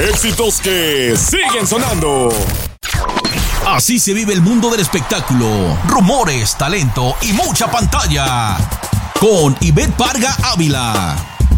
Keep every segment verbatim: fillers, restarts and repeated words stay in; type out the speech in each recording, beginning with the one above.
Éxitos que siguen sonando. Así se vive el mundo del espectáculo. Rumores, talento y mucha pantalla. Con Ivette Parga Ávila.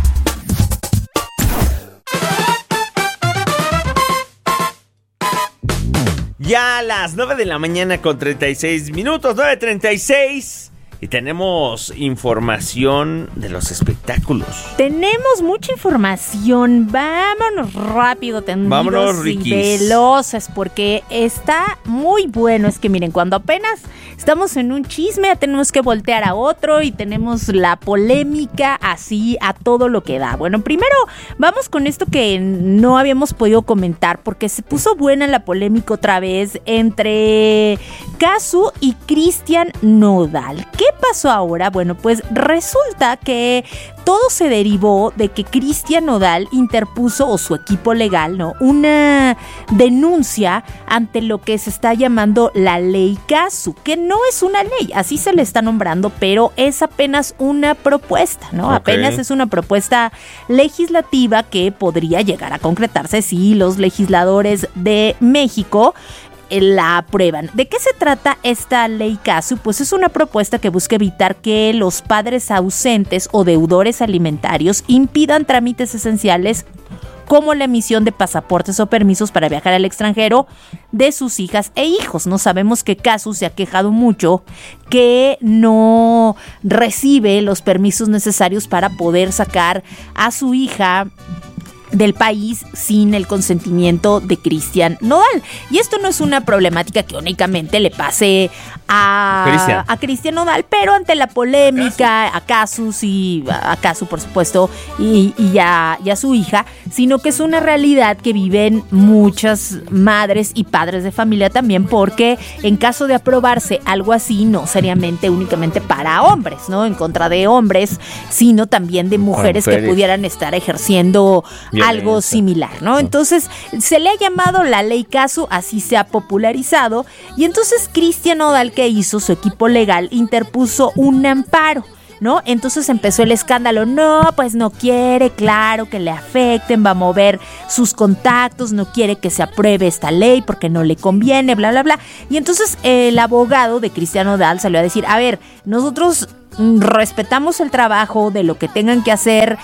Ya a las nueve de la mañana con treinta y seis minutos, nueve treinta y seis. Y tenemos información de los espectáculos. Tenemos mucha información. Vámonos rápido, tendidos Vámonos, y veloces, porque está muy bueno. Es que miren, cuando apenas estamos en un chisme, ya tenemos que voltear a otro y tenemos la polémica así a todo lo que da. Bueno, primero vamos con esto que no habíamos podido comentar, porque se puso buena la polémica otra vez entre Casu y Cristian Nodal. ¿Qué pasó ahora? Bueno, pues resulta que todo se derivó de que Cristian Nodal interpuso, o su equipo legal, ¿no?, una denuncia ante lo que se está llamando la ley Casu, que no es una ley, así se le está nombrando, pero es apenas una propuesta, ¿no? Okay. Apenas es una propuesta legislativa que podría llegar a concretarse si los legisladores de México la aprueban. ¿De qué se trata esta ley Casu? Pues es una propuesta que busca evitar que los padres ausentes o deudores alimentarios impidan trámites esenciales como la emisión de pasaportes o permisos para viajar al extranjero de sus hijas e hijos. No sabemos que Casu se ha quejado mucho que no recibe los permisos necesarios para poder sacar a su hija del país sin el consentimiento de Cristian Nodal. Y esto no es una problemática que únicamente le pase a Cristian a Cristian Nodal, pero ante la polémica, a Casu, sí, a Casu por supuesto, y, y, a, y a su hija, sino que es una realidad que viven muchas madres y padres de familia también, porque en caso de aprobarse algo así, no seriamente únicamente para hombres, ¿no?, en contra de hombres, sino también de mujeres, mujeres. que pudieran estar ejerciendo Bien. algo similar, ¿no? Entonces, se le ha llamado la ley Casu, así se ha popularizado, y entonces Cristian Nodal, ¿qué hizo? Su equipo legal interpuso un amparo, ¿no? Entonces empezó el escándalo. No, pues no quiere, claro, que le afecten, va a mover sus contactos, no quiere que se apruebe esta ley porque no le conviene, bla, bla, bla. Y entonces el abogado de Cristian Nodal salió a decir, a ver, nosotros respetamos el trabajo de lo que tengan que hacer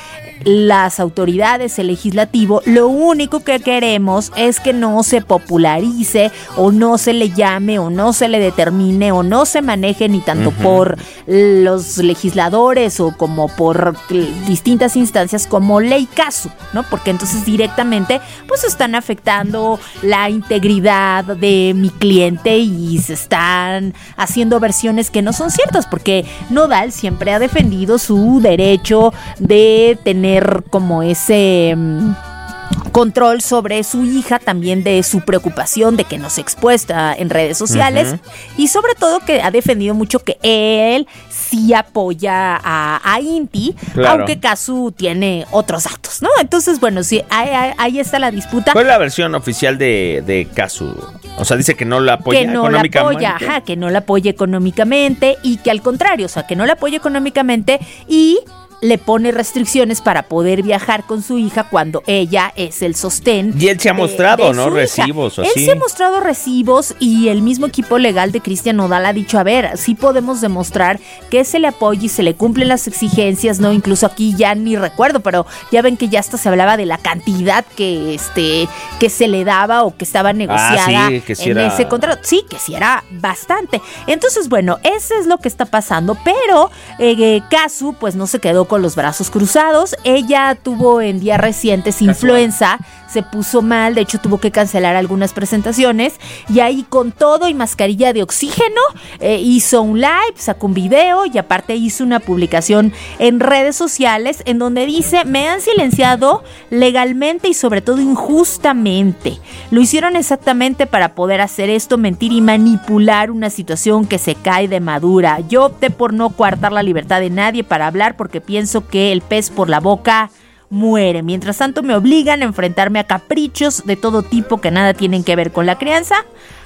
las autoridades, el legislativo. Lo único que queremos es que no se popularice o no se le llame o no se le determine o no se maneje ni tanto uh-huh. por los legisladores o como por distintas instancias como ley Casu, ¿no? Porque entonces directamente pues están afectando la integridad de mi cliente y se están haciendo versiones que no son ciertas, porque Nodal siempre ha defendido su derecho de tener como ese um, control sobre su hija, también de su preocupación de que no se expuesta en redes sociales uh-huh. y sobre todo que ha defendido mucho que él sí apoya a, a Inti, claro. aunque Casu tiene otros datos, ¿no? Entonces, bueno, sí, ahí, ahí, ahí está la disputa. ¿Cuál es la versión oficial de, de Casu? O sea, dice que no la apoya que no económicamente. La apoya, ajá, que no la apoya económicamente y que al contrario, o sea, que no la apoya económicamente y le pone restricciones para poder viajar con su hija cuando ella es el sostén. Y él se ha de, mostrado, de ¿no? Recibos o así. Él se ha mostrado recibos y el mismo equipo legal de Cristian Nodal ha dicho, a ver, sí podemos demostrar que se le apoya y se le cumplen las exigencias, ¿no? Incluso aquí ya ni recuerdo, pero ya ven que ya hasta se hablaba de la cantidad que este que se le daba o que estaba negociada ah, sí, que sí en era... ese contrato. Sí, que sí era bastante. Entonces, bueno, eso es lo que está pasando, pero eh, Casu pues no se quedó con los brazos cruzados. Ella tuvo en días recientes influenza, se puso mal, de hecho tuvo que cancelar algunas presentaciones y ahí con todo y mascarilla de oxígeno eh, hizo un live, sacó un video y aparte hizo una publicación en redes sociales en donde dice, me han silenciado legalmente y sobre todo injustamente. Lo hicieron exactamente para poder hacer esto, mentir y manipular una situación que se cae de madura. Yo opté por no coartar la libertad de nadie para hablar porque pienso que el pez por la boca muere. Mientras tanto me obligan a enfrentarme a caprichos de todo tipo que nada tienen que ver con la crianza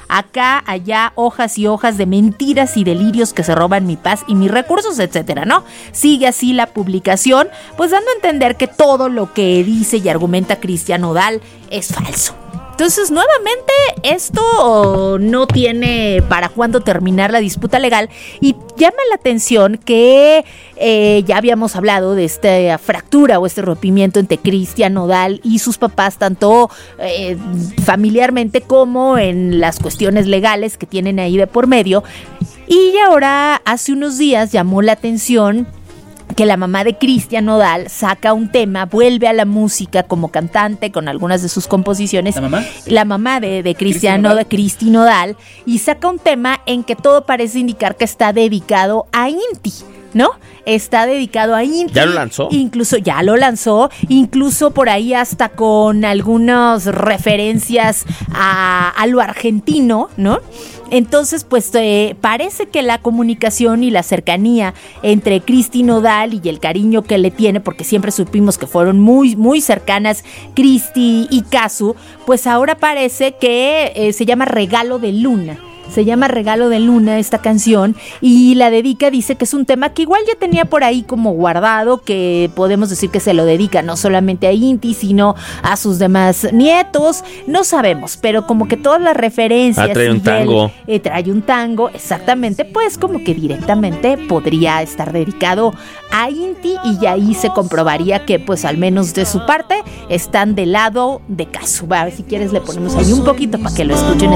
acá, allá, hojas y hojas de mentiras y delirios que se roban mi paz y mis recursos, etcétera, ¿no? Sigue así la publicación, pues dando a entender que todo lo que dice y argumenta Cristian Nodal es falso. Entonces, nuevamente, esto no tiene para cuándo terminar la disputa legal y llama la atención que eh, ya habíamos hablado de esta fractura o este rompimiento entre Cristian Nodal y sus papás, tanto eh, familiarmente como en las cuestiones legales que tienen ahí de por medio. Y ahora, hace unos días, llamó la atención que la mamá de Cristian Nodal saca un tema, vuelve a la música como cantante con algunas de sus composiciones. ¿La mamá? La mamá de, de Cristian Nodal, Cristi Nodal, y saca un tema en que todo parece indicar que está dedicado a Inti, ¿no? Está dedicado a Inti. ¿Ya lo lanzó? Incluso ya lo lanzó, incluso por ahí hasta con algunas referencias a, a lo argentino, ¿no? Entonces, pues eh, parece que la comunicación y la cercanía entre Cristi Nodal y el cariño que le tiene, porque siempre supimos que fueron muy, muy cercanas Cristi y Casu, pues ahora parece que eh, se llama Regalo de Luna. Se llama Regalo de Luna esta canción y la dedica, dice que es un tema que igual ya tenía por ahí como guardado, que podemos decir que se lo dedica no solamente a Inti, sino a sus demás nietos, no sabemos, pero como que todas las referencias... Ah, trae un tango. Él, eh, trae un tango, exactamente, pues como que directamente podría estar dedicado a Inti y ahí se comprobaría que pues al menos de su parte están del lado de Casu. A ver si quieres le ponemos ahí un poquito para que lo escuchen.